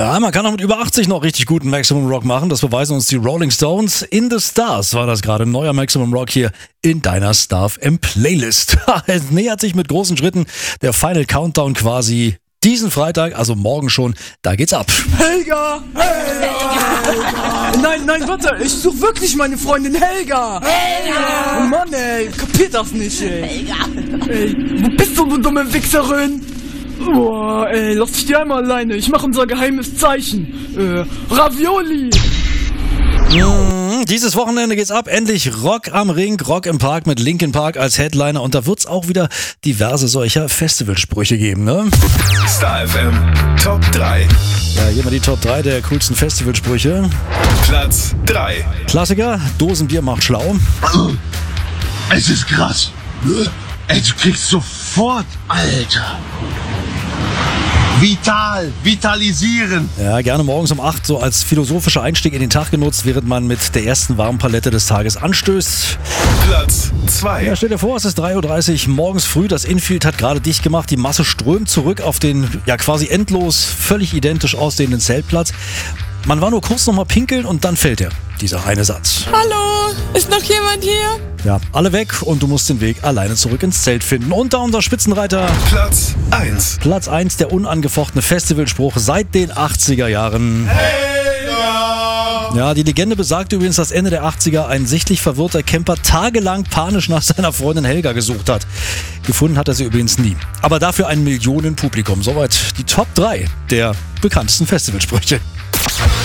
Ja, man kann auch mit über 80 noch richtig guten Maximum Rock machen. Das beweisen uns die Rolling Stones. In the Stars war das gerade. Neuer Maximum Rock hier in deiner Star FM Playlist. Es nähert sich mit großen Schritten der Final Countdown quasi diesen Freitag, also morgen schon. Da geht's ab. Helga! Helga! Nein, warte. Ich suche wirklich meine Freundin Helga. Helga! Oh Mann, ey. Kapiert das nicht, ey. Helga! Ey, wo bist du dumme Wichserin? Boah, ey, lass dich die einmal alleine. Ich mache unser geheimes Zeichen. Ravioli! Dieses Wochenende geht's ab. Endlich Rock am Ring, Rock im Park mit Linkin Park als Headliner. Und da wird's auch wieder diverse solcher Festivalsprüche geben, ne? Star FM Top 3. Ja, hier mal die Top 3 der coolsten Festivalsprüche. Platz 3. Klassiker, Dosenbier macht schlau. Es ist krass. Ey, du kriegst sofort, Alter. Vitalisieren. Ja, gerne morgens um 8 so als philosophischer Einstieg in den Tag genutzt, während man mit der ersten warmen Palette des Tages anstößt. Platz 2. Ja, stell dir vor, es ist 3.30 Uhr morgens früh, das Infield hat gerade dicht gemacht, die Masse strömt zurück auf den ja quasi endlos, völlig identisch aussehenden Zeltplatz. Man war nur kurz nochmal pinkeln und dann fällt dieser eine Satz. Hallo, ist noch jemand hier? Ja, alle weg und du musst den Weg alleine zurück ins Zelt finden. Und da unser Spitzenreiter. Platz 1. Platz 1, der unangefochtene Festivalspruch seit den 80er Jahren. Helga! Ja, die Legende besagt übrigens, dass Ende der 80er ein sichtlich verwirrter Camper tagelang panisch nach seiner Freundin Helga gesucht hat. Gefunden hat er sie übrigens nie. Aber dafür ein Millionenpublikum. Soweit die Top 3 der bekanntesten Festivalsprüche.